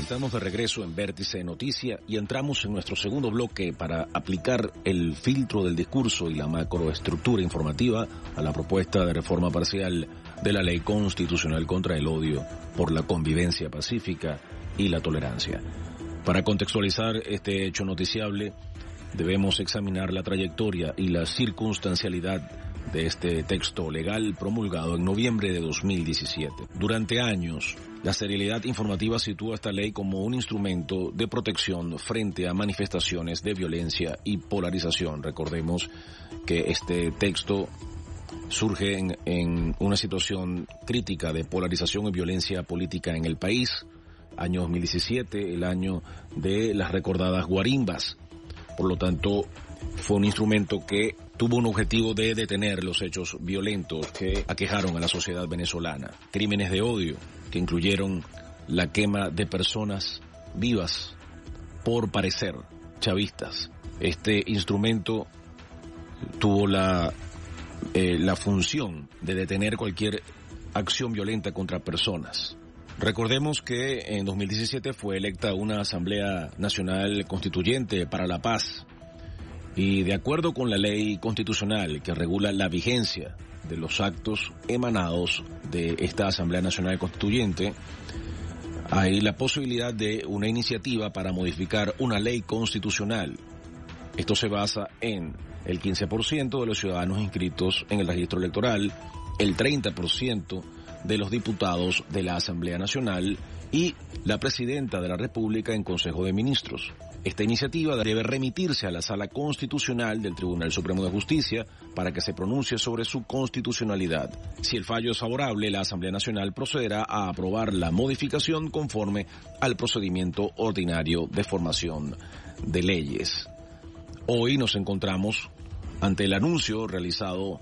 Estamos de regreso en Vértice Noticia y entramos en nuestro segundo bloque para aplicar el filtro del discurso y la macroestructura informativa a la propuesta de reforma parcial de la Ley Constitucional contra el Odio por la Convivencia Pacífica y la Tolerancia. Para contextualizar este hecho noticiable, debemos examinar la trayectoria y la circunstancialidad de este texto legal promulgado en noviembre de 2017. Durante años, la serialidad informativa sitúa esta ley como un instrumento de protección frente a manifestaciones de violencia y polarización. Recordemos que este texto surge en una situación crítica de polarización y violencia política en el país. Año 2017, el año de las recordadas guarimbas. Por lo tanto, fue un instrumento que tuvo un objetivo de detener los hechos violentos que aquejaron a la sociedad venezolana. Crímenes de odio que incluyeron la quema de personas vivas por parecer chavistas. Este instrumento tuvo la función de detener cualquier acción violenta contra personas. Recordemos que en 2017 fue electa una Asamblea Nacional Constituyente para la Paz y de acuerdo con la ley constitucional que regula la vigencia de los actos emanados de esta Asamblea Nacional Constituyente, hay la posibilidad de una iniciativa para modificar una ley constitucional. Esto se basa en el 15% de los ciudadanos inscritos en el registro electoral, el 30% de los diputados de la Asamblea Nacional y la Presidenta de la República en Consejo de Ministros. Esta iniciativa debe remitirse a la Sala Constitucional del Tribunal Supremo de Justicia para que se pronuncie sobre su constitucionalidad. Si el fallo es favorable, la Asamblea Nacional procederá a aprobar la modificación conforme al procedimiento ordinario de formación de leyes. Hoy nos encontramos ante el anuncio realizado